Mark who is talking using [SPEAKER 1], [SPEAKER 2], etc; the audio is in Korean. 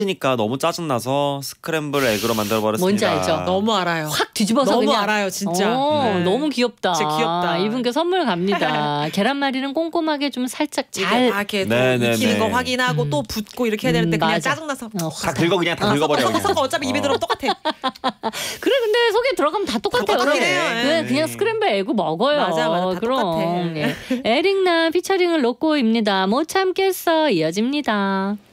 [SPEAKER 1] 니까 너무 짜증나서 스크램블 에그로 만들어버렸습니다.
[SPEAKER 2] 뭔지 알죠?
[SPEAKER 3] 너무 알아요.
[SPEAKER 2] 확 뒤집어서
[SPEAKER 3] 너무
[SPEAKER 2] 그냥.
[SPEAKER 3] 알아요, 진짜.
[SPEAKER 1] 네.
[SPEAKER 2] 너무 귀엽다.
[SPEAKER 3] 진짜 귀엽다.
[SPEAKER 2] 이분께 선물 갑니다. 계란말이는 꼼꼼하게 좀 살짝 잘.
[SPEAKER 3] 이렇게 또
[SPEAKER 1] 네네네.
[SPEAKER 3] 익히는 거 확인하고 또 붓고 이렇게 해야 되는데 그냥
[SPEAKER 2] 맞아.
[SPEAKER 3] 짜증나서
[SPEAKER 1] 다 긁어 그냥 다 긁어버려 그냥.
[SPEAKER 3] 섞어 어차피 입에 들어오면 똑같아.
[SPEAKER 2] 그래 근데 속에 들어가면 다 똑같아요.
[SPEAKER 3] 똑같긴 해요.
[SPEAKER 2] 네, 그냥 스크램블 에그 먹어요.
[SPEAKER 3] 맞아, 다
[SPEAKER 2] 그럼.
[SPEAKER 3] 똑같아.
[SPEAKER 2] 네. 에릭남 피처링을 놓고입니다. 못 참겠어 이어집니다.